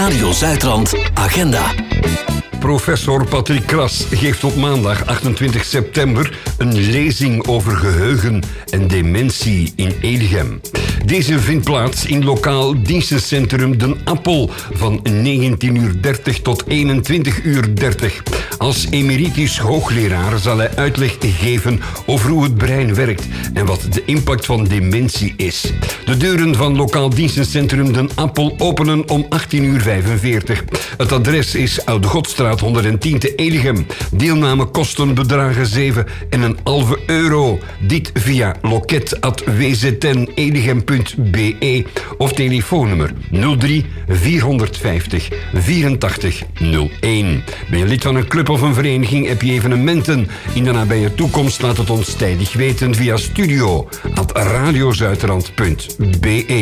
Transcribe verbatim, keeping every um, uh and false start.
Radio Zuidrand Agenda. Professor Patrick Kras geeft op maandag achtentwintig september een lezing over geheugen en dementie in Edegem. Deze vindt plaats in lokaal dienstencentrum Den Appel van negentien uur dertig tot eenentwintig uur dertig. Als emeritus hoogleraar zal hij uitleg geven over hoe het brein werkt en wat de impact van dementie is. De deuren van lokaal dienstencentrum Den Appel openen om achttien uur vijfenveertig. Het adres is Oude Godstraat honderdtien te Edegem. Deelnamekosten bedragen zeven en een halve euro. Dit via loket at w z n edegem punt b e of telefoonnummer nul drie vierhonderdvijftig vierentachtig nul een. Ben je lid van een club of een vereniging? Heb je evenementen in de nabije toekomst? Laat het ons tijdig weten via studio at radiozuidrand punt b e.